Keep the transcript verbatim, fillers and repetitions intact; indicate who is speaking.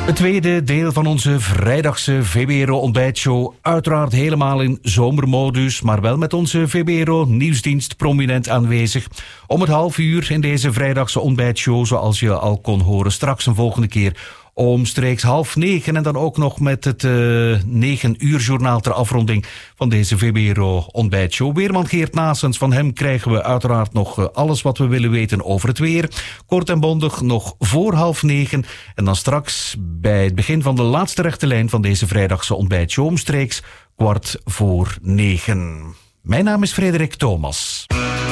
Speaker 1: Het tweede deel van onze vrijdagse V B R O ontbijtshow. Uiteraard helemaal in zomermodus, maar wel met onze V B R O nieuwsdienst prominent aanwezig. Om het half uur in deze vrijdagse ontbijtshow, zoals je al kon horen, straks een volgende keer omstreeks half negen. En dan ook nog met het uh, negen uur journaal ter afronding van deze V B R O ontbijtshow. Weerman Geert Naessens, van hem krijgen we uiteraard nog uh, alles wat we willen weten over het weer. Kort en bondig nog voor half negen. En dan straks bij het begin van de laatste rechte lijn van deze vrijdagse ontbijtshow omstreeks kwart voor negen. Mijn naam is Frederik Thomas.